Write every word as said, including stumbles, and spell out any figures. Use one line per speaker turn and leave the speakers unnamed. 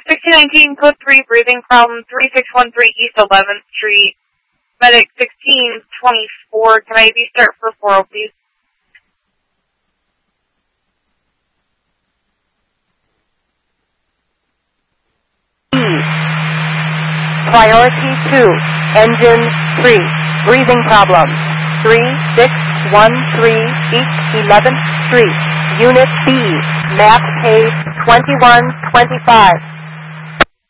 sixteen nineteen, code three, breathing problem, three six one three East eleventh Street. Medic sixteen twenty-four, can I be start for four oh, please?
Priority two, engine three, breathing problem, three six one three East eleventh Street, Unit B, map page twenty-one twenty-five.